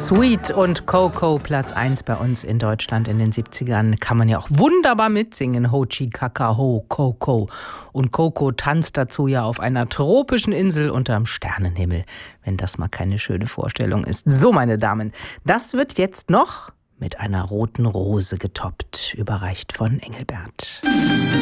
Sweet und Coco, Platz 1 bei uns in Deutschland in den 70ern. Kann man ja auch wunderbar mitsingen. Hochi Kakao, Coco. Und Coco tanzt dazu ja auf einer tropischen Insel unterm Sternenhimmel. Wenn das mal keine schöne Vorstellung ist. So, meine Damen, das wird jetzt noch mit einer roten Rose getoppt, überreicht von Engelbert.